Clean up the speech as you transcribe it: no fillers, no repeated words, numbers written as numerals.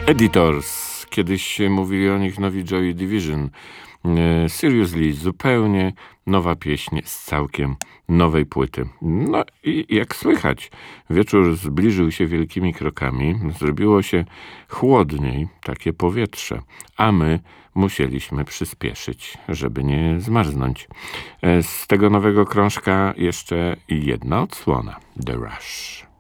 Editors. Kiedyś mówili o nich nowi Joy Division. Seriously, zupełnie nowa pieśń z całkiem nowej płyty. No i jak słychać, wieczór zbliżył się wielkimi krokami, zrobiło się chłodniej, takie powietrze, a my musieliśmy przyspieszyć, żeby nie zmarznąć. Z tego nowego krążka jeszcze jedna odsłona, The Rush.